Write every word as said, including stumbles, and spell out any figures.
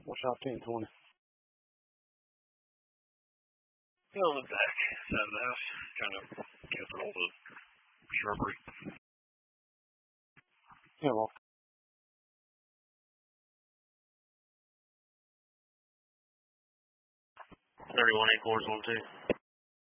What's out ten twenty? On the back side of the house, kind of get through all the shrubbery. Yeah, well. thirty-one eight four one two.